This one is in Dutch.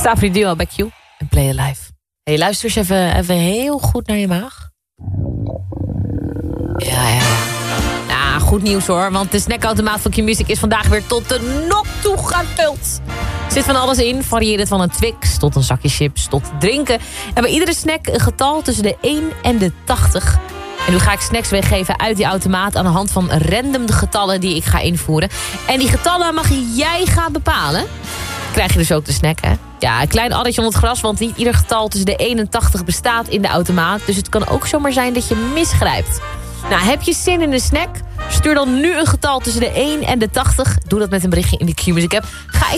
Stavri Duo bij Q en Play It Live. Hey, luister eens even heel goed naar je maag. Ja. Nou, goed nieuws hoor, want de snackautomaat van Q-Music is vandaag weer tot de nok toe gevuld. Er zit van alles in, varierend van een Twix tot een zakje chips tot drinken. En bij iedere snack een getal tussen de 1 en de 80. En nu ga ik snacks weggeven uit die automaat aan de hand van random de getallen die ik ga invoeren. En die getallen mag jij gaan bepalen. Krijg je dus ook de snack, hè? Ja, een klein addertje onder het gras, want niet ieder getal tussen de 1 en 80 bestaat in de automaat. Dus het kan ook zomaar zijn dat je misgrijpt. Nou, heb je zin in een snack? Stuur dan nu een getal tussen de 1 en de 80. Doe dat met een berichtje in de Q-Music app. Ga ik